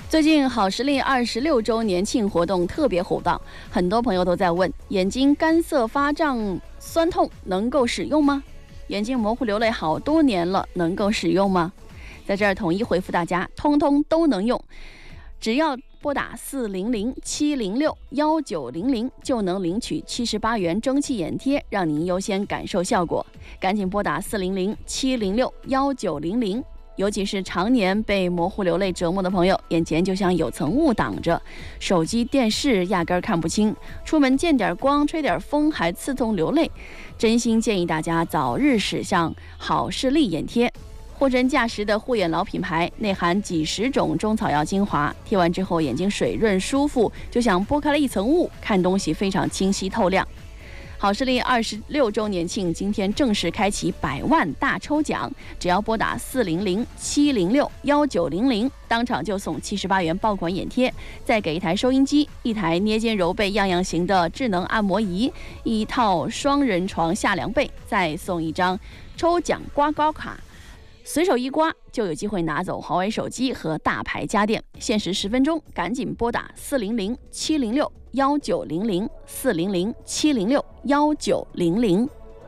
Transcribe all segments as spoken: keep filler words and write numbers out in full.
最近好视力二十六周年庆活动特别火爆，很多朋友都在问：眼睛干涩、发胀、酸痛能够使用吗？眼睛模糊流泪好多年了，能够使用吗？在这儿统一回复大家，通通都能用，只要拨打四零零七零六幺九零零就能领取七十八元蒸汽眼贴，让您优先感受效果。赶紧拨打四零零七零六幺九零零。尤其是常年被模糊流泪折磨的朋友，眼前就像有层雾挡着，手机电视压根儿看不清，出门见点光吹点风还刺痛流泪。真心建议大家早日使上好视力眼贴，货真价实的护眼老品牌，内含几十种中草药精华，贴完之后眼睛水润舒服，就像拨开了一层雾，看东西非常清晰透亮。好视力二十六周年庆今天正式开启百万大抽奖，只要拨打四零零七零六幺九零零，当场就送七十八元爆款眼贴，再给一台收音机、一台捏肩揉背样样型的智能按摩仪、一套双人床下凉被，再送一张抽奖刮刮卡。随手一刮就有机会拿走华为手机和大牌家电，限时十分钟，赶紧拨打四零零七零六幺九零零四零零七零六幺九零零。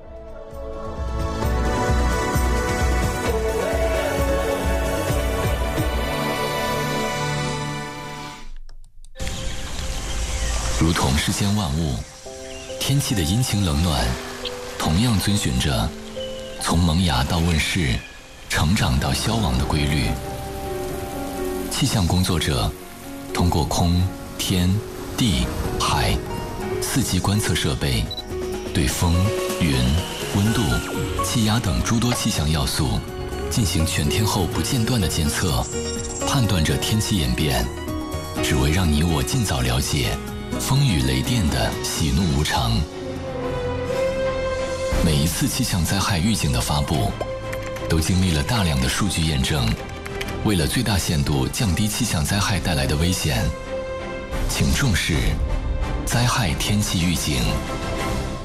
如同世间万物，天气的阴晴冷暖，同样遵循着从萌芽到问世、成长到消亡的规律。气象工作者通过空、天、地、海四级观测设备，对风、云、温度、气压等诸多气象要素进行全天候不间断的监测，判断着天气演变，只为让你我尽早了解风雨雷电的喜怒无常。每一次气象灾害预警的发布，都经历了大量的数据验证。为了最大限度降低气象灾害带来的危险，请重视灾害天气预警。